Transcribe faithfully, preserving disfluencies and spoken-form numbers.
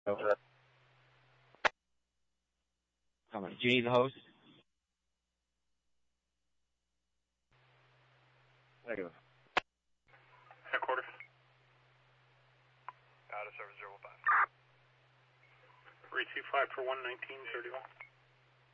Over. Coming. Do you need the host? Negative. Headquarters. Out of service zero five. three two five for one nineteen thirty-one.